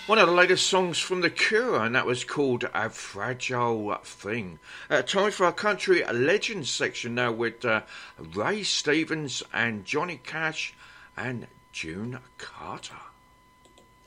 One of the latest songs from The Cure, and that was called A Fragile Thing. Time for our country legends section now with Ray Stevens and Johnny Cash and June Carter.